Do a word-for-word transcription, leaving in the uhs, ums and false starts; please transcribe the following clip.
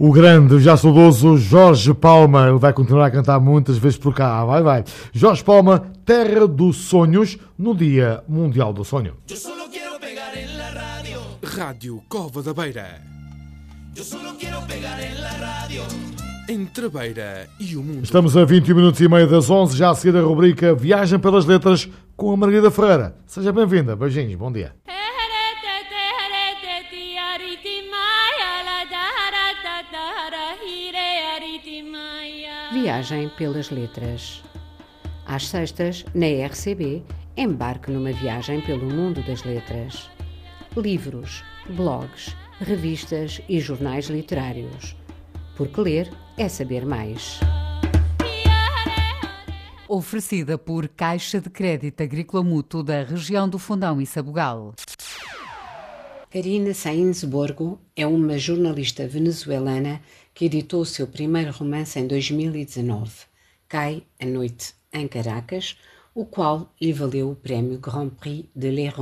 O grande, já saudoso Jorge Palma, ele vai continuar a cantar muitas vezes por cá, vai, vai. Jorge Palma, Terra dos Sonhos, no Dia Mundial do Sonho. Eu só quero pegar em la rádio. Rádio Cova da Beira. Eu só quero pegar em la rádio. Entre a Beira e o mundo. Estamos a vinte minutos e meio das onze, já a seguir a rubrica Viagem pelas Letras com a Margarida Ferreira. Seja bem-vinda, beijinhos, bom dia. Viagem pelas Letras. Às sextas, na R C B, embarque numa viagem pelo mundo das letras. Livros, blogs, revistas e jornais literários. Porque ler é saber mais. Oferecida por Caixa de Crédito Agrícola Mútuo da região do Fundão e Sabugal. Karina Sainz Borgo é uma jornalista venezuelana que editou o seu primeiro romance em dois mil e dezanove, Cai a Noite, em Caracas, o qual lhe valeu o prémio Grand Prix de Leron.